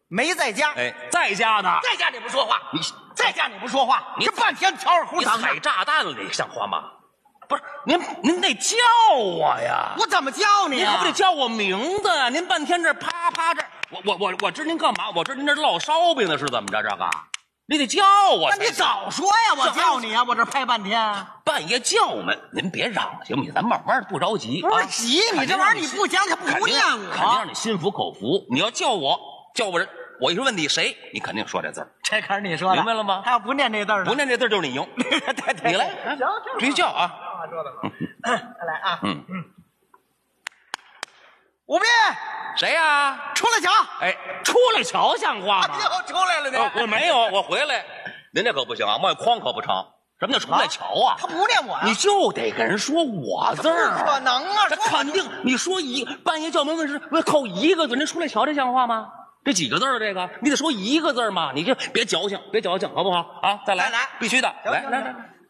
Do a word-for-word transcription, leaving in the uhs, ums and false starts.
没在家。 哎，在家呢。 在家你不说话， 你在家你不说话， 你这半天条儿胡你淌踩炸弹了，你像话吗？不是，您您得叫我呀！ 我怎么叫你啊？ 您可不得叫我名字啊！您半天这啪啪这，我我我我知您干嘛？我知您这烙烧饼的是怎么着？这个，你得叫我。 那你早说呀！我叫你啊！我这拍半天， 半夜叫我们，您别嚷行不行？咱慢慢的，不着急。 不是急，你这玩意儿你不讲，他不念我， 肯定让你心服口服。你要叫我，叫我人，我一说问你谁，你肯定说这字儿。 这可是你说的， 明白了吗？ 他要不念这字儿， 不念这字儿就是你赢。 对对， 你来， 行行， 继续叫啊！ 说的来啊， 嗯嗯，武斌， 谁呀？ 出来瞧！ 哎，出来瞧像话吗？ 又出来了呢！ 我没有，我回来。您这可不行啊，冒筐可不成。什么叫出来瞧啊？ 他不念我呀， 你就得跟人说我字儿。 不可能啊！ 这肯定，你说一半夜叫门问事，扣一个字，您出来瞧，这像话吗？这几个字儿？这个你得说一个字嘛，你就别矫情，别矫情，好不好？啊，再来， 再来， 必须的，来来来。